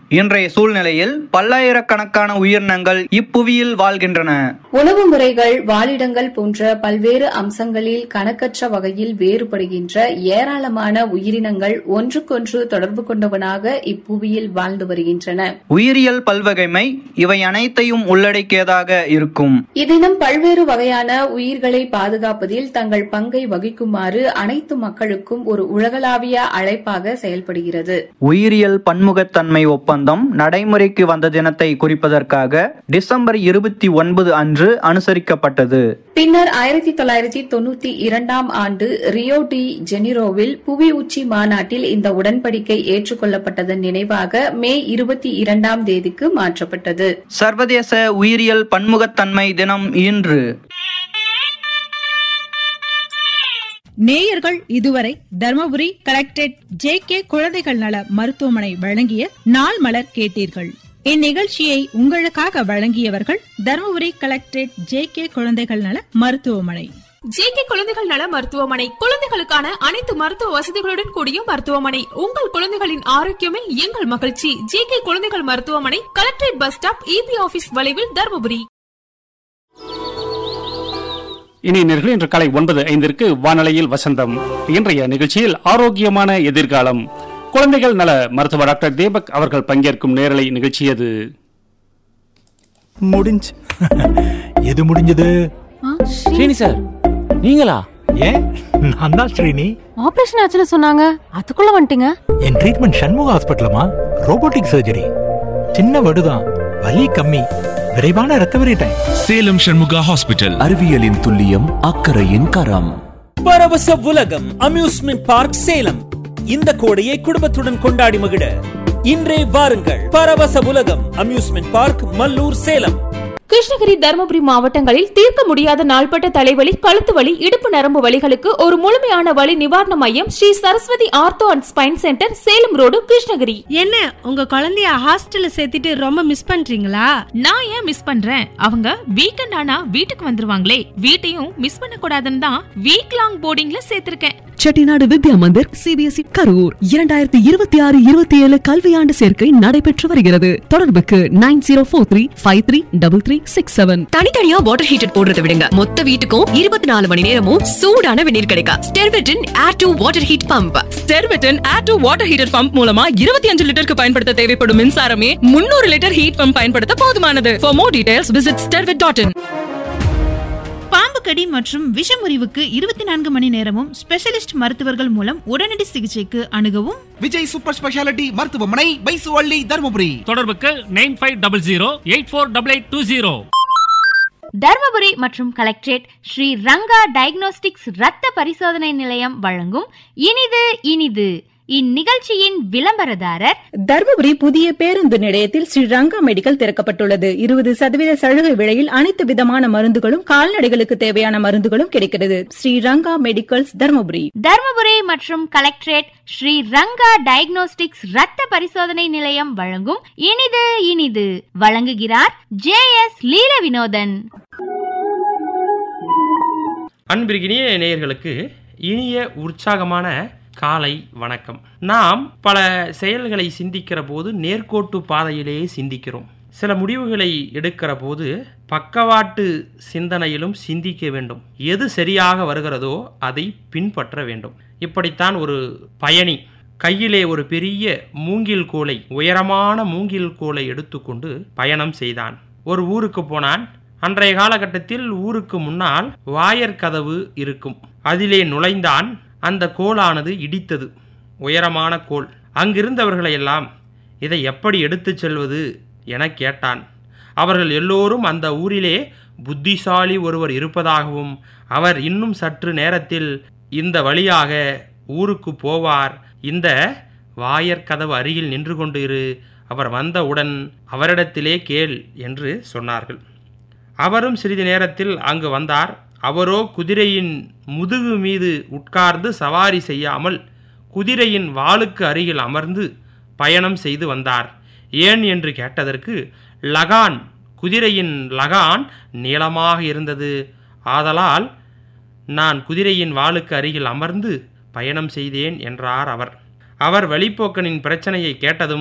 இன்றைய சூழ்நிலையில் பல்லாயிரக்கணக்கான உயிரினங்கள் இப்புவியில் வாழ்கின்றன. உணவு முறைகள், வாழிடங்கள் போன்ற பல்வேறு அம்சங்களில் கணக்கற்ற வகையில் வேறுபடுகின்ற ஏராளமான உயிரினங்கள் ஒன்றுக்கொன்று தொடர்பு கொண்டவனாக இப்புவியில் வாழ்ந்து வருகின்றன. உயிரியல் பல்வகைமை இவை அனைத்தையும் உள்ளடக்கியதாக இருக்கும். இதினம் பல்வேறு வகையான உயிர்களை பாதுகாப்பதில் தங்கள் பங்கை வகிக்குமாறு அனைத்து மக்களுக்கும் ஒரு உலகளாவிய அழைப்பாக செயல்படுகிறது. உயிரியல் பன்முகத்தன்மை ஒப்பந்தம் நடைமுறைக்கு வந்த தினத்தை குறிப்பதற்காக டிசம்பர் 29 அன்று அனுசரிக்கப்பட்டது. பின்னர் 1992 ஆண்டு ரியோ டி ஜெனிரோவில் புவி உச்சி மாநாட்டில் இந்த உடன்படிக்கை ஏற்றுக்கொள்ளப்பட்டதன் நினைவாக மே 22 தேதிக்கு மாற்றப்பட்டது. சர்வதேச உயிரியல் பன்முகத்தன்மை தினம் இன்று. நேயர்கள் இதுவரை தர்மபுரி கலெக்டரேட் JK குழந்தைகள் நல மருத்துவமனை வழங்கிய நாள் மலர் கேட்டீர்கள். இந்நிகழ்ச்சியை உங்களுக்காக வழங்கியவர்கள் தர்மபுரி கலெக்டரேட் JK குழந்தைகள் நல மருத்துவமனை. JK குழந்தைகள் நல மருத்துவமனை குழந்தைகளுக்கான அனைத்து மருத்துவ வசதிகளுடன் கூடிய மருத்துவமனை. உங்கள் குழந்தைகளின் ஆரோக்கியமே எங்கள் மகிழ்ச்சி. JK குழந்தைகள் மருத்துவமனை, collectorate bus stop, EP office வளைவில், தர்மபுரி. இனி நேயர்களே, இன்று காலை 9:05 வானொலியில் வசந்தம். இன்றைய நிகழ்ச்சியில் ஆரோக்கியமான எதிர்காலம் குழந்தைகள் நல மருத்துவர் டாக்டர் தீபக் அவர்கள் பங்கேற்கும் நேரலை நிகழ்ச்சி. அது முடிஞ்சு. எது முடிஞ்சது? ஸ்ரீனி சார், நீங்களா? ஏன், நான் தான் ஸ்ரீனி. ஆபரேஷன் ஆச்சுன்னு சொன்னாங்க, அதுக்குள்ள வந்துட்டீங்க. என் ட்ரீட்மெண்ட் சண்முக ஹாஸ்பிட்டலமா, ரோபோட்டிக் சர்ஜரி. சின்ன வடுதான், வலி கம்மி, விரைவான ரெக்கவரி டைம். சேலம் சண்முகா ஹாஸ்பிட்டல். அறிவியலின் துல்லியம், அக்கறையின் கரம். பரவச உலகம் அம்யூஸ்மெண்ட் பார்க் சேலம். இந்த கோடையை குடும்பத்துடன் கொண்டாடி மகிழ இன்றே வாருங்கள். பரவச உலகம் அம்யூஸ்மெண்ட் பார்க், மல்லூர், சேலம். கிருஷ்ணகிரி, தர்மபுரி மாவட்டங்களில் தீர்க்க முடியாத நாள்பட்ட தலைவலி, கழுத்து வலி, இடுப்பு நரம்பு வலிகளுக்கு ஒரு முழுமையான வலி நிவாரண மையம் Sri Saraswati ortho and spine centre, Salem road, Krishnagiri. என்ன, உங்க குழந்தைய ஹாஸ்டல்ல சேர்த்துட்டு ரொம்ப மிஸ் பண்றீங்களா? நான் ஏன் மிஸ் பண்றேன்? அவங்க வீக்கெண்ட் ஆனா வீட்டுக்கு வந்துருவாங்களே, வீட்டையும் மிஸ் பண்ண கூடாதுன்னு தான் week long போர்டிங்ல சேர்த்திருக்கேன். Chettinad Vidya Mandir CBSE Karur 2026-27 கல்வியாண்டு சேர்க்கை நடைபெற்று வருகிறது. தொடர்புக்கு 9043533367. தனித்தனியா வாட்டர் ஹீட்டர் போடுறதை விடுங்க, மொத்த வீட்டுக்கும் 24 மணி நேரமும் சூடான வெந்நீர் கிடைக்கும். ஸ்டெர்விட்டன் air to water heat pump. ஸ்டெர்விட்டன் air to water heater pump மூலமா 25 லிட்டருக்கு பயன்படுத்த தேவைப்படும் மின்சாரமே 300 லிட்டர் ஹீட் பம்ப் பயன்படுத்த போதுமானது. For more details visit stervit.in. பாம்பு கடி மற்றும் விஷமுறிவுக்கு 24 மணி நேரமும் ஸ்பெஷலிஸ்ட் மருத்துவர்கள் மூலம் உடனடி சிகிச்சைக்கு அணுகவும் விஜய் சூப்பர் ஸ்பெஷாலிட்டி மருத்துவமனை, பைசுவள்ளி, தர்மபுரி. தொடர்புக்கு 9500848820. தர்மபுரி மற்றும் கலெக்டரேட் ஸ்ரீ ரங்கா டயக்னோஸ்டிக்ஸ் இரத்த பரிசோதனை நிலையம் வழங்கும் இனிது இனிது. இந்நிகழ்ச்சியின் விளம்பரதாரர் தர்மபுரி புதிய பேருந்து நிலையத்தில் ஸ்ரீ ரங்கா மெடிக்கல் திறக்கப்பட்டுள்ளது. 20% சலுகை விலையில் அனைத்து விதமான மருந்துகளும், கால்நடைகளுக்கு தேவையான மருந்துகளும் கிடைக்கிறது. ஸ்ரீ ரங்கா மெடிக்கல்ஸ், தர்மபுரி. தர்மபுரி மற்றும் கலெக்டரேட் ஸ்ரீ ரங்கா டயக்னோஸ்டிக்ஸ் இரத்த பரிசோதனை நிலையம் வழங்கும் இனிது இனிது. வழங்குகிறார் JS லீல வினோதன். அன்பிற்கினிய நேயர்களுக்கு இனிய உற்சாகமான காலை வணக்கம். நாம் பல செயல்களை சிந்திக்கிற போது நேர்கோட்டு பாதையிலேயே சிந்திக்கிறோம். சில முடிவுகளை எடுக்கிற போது பக்கவாட்டு சிந்தனையிலும் சிந்திக்க வேண்டும். எது சரியாக வருகிறதோ அதை பின்பற்ற வேண்டும். இப்படித்தான் ஒரு பயணி கையிலே ஒரு பெரிய மூங்கில் கோலை, உயரமான மூங்கில் கோலை எடுத்துக்கொண்டு பயணம் செய்தான். ஒரு ஊருக்கு போனான். அன்றைய காலகட்டத்தில் ஊருக்கு முன்னால் வாயற்கதவு இருக்கும். அதிலே நுழைந்தான். அந்த கோலானது இடித்தது. உயரமான கோல். அங்கிருந்தவர்களை எல்லாம் இதை எப்படி எடுத்துச் செல்வது என கேட்டான். அவர்கள் எல்லோரும் அந்த ஊரிலே புத்திசாலி ஒருவர் இருப்பதாகவும், அவர் இன்னும் சற்று நேரத்தில் இந்த வழியாக ஊருக்கு போவார், இந்த வாயற்கதவு அருகில் நின்று கொண்டு இரு, அவர் வந்தவுடன் அவரிடத்திலே கேள் என்று சொன்னார்கள். அவரும் சிறிது நேரத்தில் அங்கு வந்தார். அவரோ குதிரையின் முதுகு மீது உட்கார்ந்து சவாரி செய்யாமல் குதிரையின் வாலுக்கு அருகில் அமர்ந்து பயணம் செய்து வந்தார். ஏன் என்று கேட்டதற்கு, லகான், குதிரையின் லகான் நீளமாக இருந்தது, ஆதலால் நான் குதிரையின் வாலுக்கு அருகில் அமர்ந்து பயணம் செய்தேன் என்றார் அவர். அவர் வழிப்போக்கனின் பிரச்சனையை கேட்டதும்